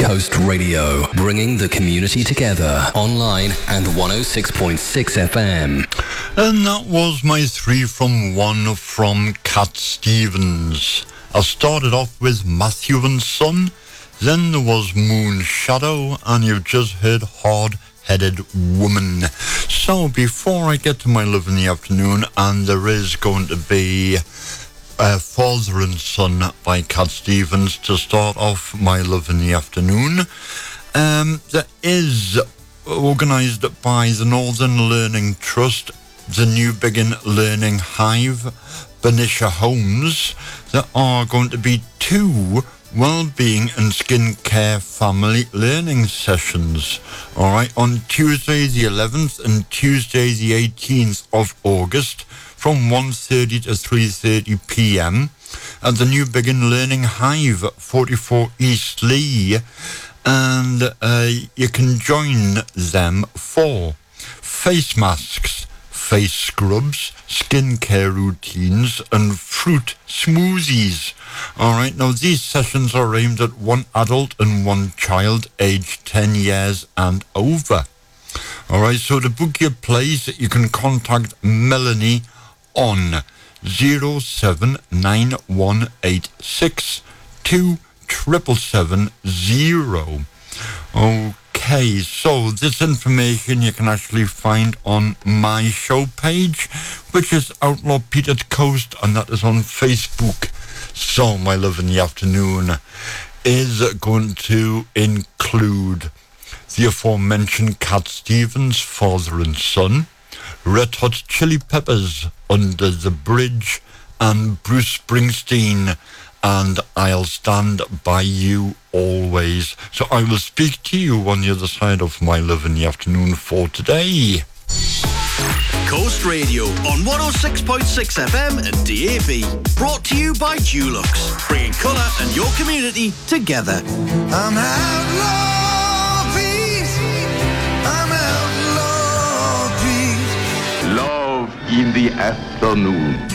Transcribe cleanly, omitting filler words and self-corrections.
Coast Radio, bringing the community together, online and 106.6 FM. And that was my 3 from 1 from Cat Stevens. I started off with Matthew and Son, then there was Moon Shadow, and you've just heard Hard-Headed Woman. So before I get to my love in the afternoon, and there is going to be Father and Son by Cat Stevens to start off my love in the afternoon. There is, organised by the Northern Learning Trust, the New Begin Learning Hive, Benisha Homes, there are going to be 2 Wellbeing and Skincare Family Learning Sessions. Alright, on Tuesday the 11th and Tuesday the 18th of August from 1:30 to 3:30 p.m. at the New Begin Learning Hive, 44 East Lee. And you can join them for face masks, face scrubs, skincare routines, and fruit smoothies. Alright, now these sessions are aimed at 1 adult and 1 child aged 10 years and over. Alright, so to book your place, you can contact Melanie on 0798186 27770. Okay, so this information you can actually find on my show page, which is Outlaw Peter Coast, and that is on Facebook. So my love in the afternoon is going to include the aforementioned Cat Stevens, Father and Son, Red Hot Chili Peppers, Under the Bridge, and Bruce Springsteen, and I'll stand by you always. So I will speak to you on the other side of my love in the afternoon for today. Coast Radio on 106.6 FM and DAB. Brought to you by Dulux, bringing colour and your community together. I'm outlaw peace. I'm outlaw peace. Love in the afternoon.